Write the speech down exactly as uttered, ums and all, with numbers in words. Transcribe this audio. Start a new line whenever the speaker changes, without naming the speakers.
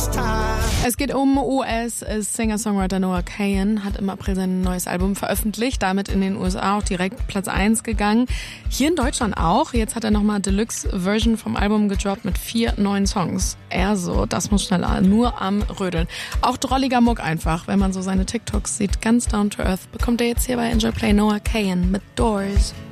Es geht um U S-Singer-Songwriter Noah Kahan, hat im April sein neues Album veröffentlicht, damit in den U S A auch direkt Platz eins gegangen. Hier in Deutschland auch. Jetzt hat er nochmal Deluxe-Version vom Album gedroppt mit vier neuen Songs. Er so, das muss schneller, nur am Rödeln. Auch drolliger Muck einfach, wenn man so seine TikToks sieht, ganz down to earth, bekommt er jetzt hier bei Enjoy Play Noah Kahan mit Doors.